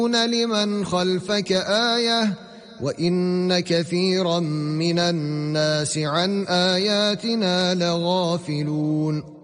لمن خلفك آية وإن كثيرا من الناس عن آياتنا لغافلون